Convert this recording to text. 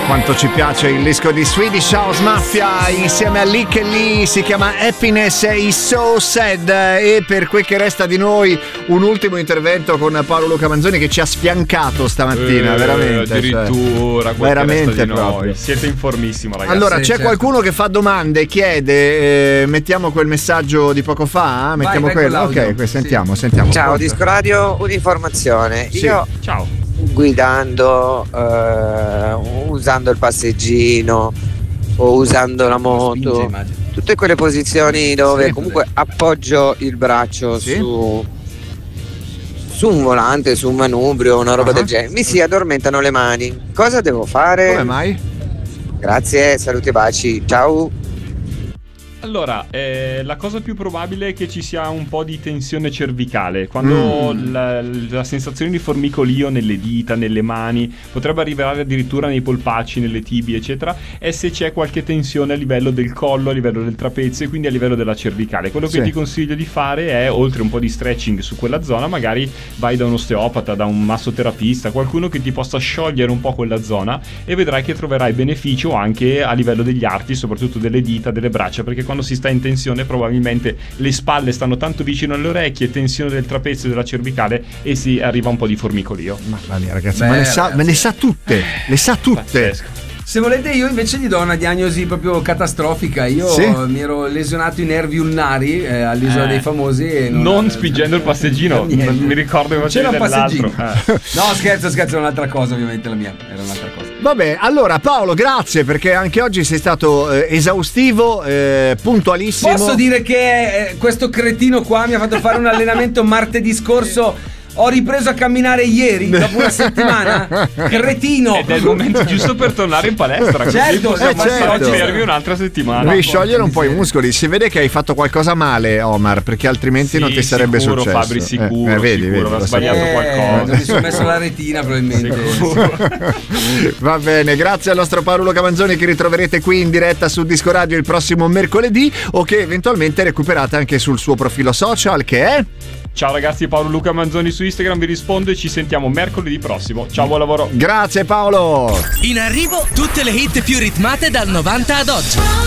Quanto ci piace il disco di Swedish House Mafia insieme a Lick e Lee, si chiama Happiness is So Sad. E per quel che resta di noi un ultimo intervento con Paolo Luca Manzoni che ci ha sfiancato stamattina, veramente. Addirittura, cioè, veramente proprio. Noi. Siete informissimo, ragazzi. Allora, sì, c'è certo. qualcuno che fa domande, chiede, mettiamo quel messaggio di poco fa? Mettiamo vai quello. Ok, sentiamo. Ciao, Disco Radio, un'informazione. Sì. Io ciao. Guidando, usando il passeggino o usando la moto, tutte quelle posizioni dove comunque appoggio il braccio su un volante, su un manubrio, una roba del genere, mi si addormentano le mani. Cosa devo fare? Come mai? Grazie, saluti e baci, ciao. Allora, la cosa più probabile è che ci sia un po' di tensione cervicale. Quando la sensazione di formicolio nelle dita, nelle mani, potrebbe arrivare addirittura nei polpacci, nelle tibie, eccetera, è se c'è qualche tensione a livello del collo, a livello del trapezio e quindi a livello della cervicale. Quello che ti consiglio di fare è, oltre un po' di stretching su quella zona, magari vai da un osteopata, da un massoterapista, qualcuno che ti possa sciogliere un po' quella zona, e vedrai che troverai beneficio anche a livello degli arti, soprattutto delle dita, delle braccia, perché quando si sta in tensione probabilmente le spalle stanno tanto vicino alle orecchie, tensione del trapezio e della cervicale, e si arriva un po' me ne sa tutte, Pazzesco. Se volete io invece gli do una diagnosi proprio catastrofica. Io mi ero lesionato i nervi ulnari all'Isola dei Famosi e non spingendo il passeggino, mi ricordo che facevi dell'altro. No, scherzo, era un'altra cosa, ovviamente la mia era un'altra cosa. Vabbè, allora Paolo, grazie, perché anche oggi sei stato esaustivo, puntualissimo. Posso dire che questo cretino qua mi ha fatto fare un allenamento martedì scorso. Ho ripreso a camminare ieri, dopo una settimana. Cretino! Ed è il momento giusto per tornare in palestra. Certo, oggi fermi un'altra settimana. Devi sciogliere un po' i muscoli. Si vede che hai fatto qualcosa male, Omar, perché altrimenti non ti sarebbe sicuro, successo. Fabri, sicuro, vedi, aveva sbagliato qualcosa. Non mi sono messo la retina, probabilmente. Va bene, grazie al nostro Paolo Camanzoni, che ritroverete qui in diretta su Disco Radio il prossimo mercoledì, o che eventualmente recuperate anche sul suo profilo social, che è... Ciao ragazzi, Paolo Luca Manzoni su Instagram vi rispondo e ci sentiamo mercoledì prossimo. Ciao, buon lavoro. Grazie Paolo. In arrivo tutte le hit più ritmate dal 90 ad oggi.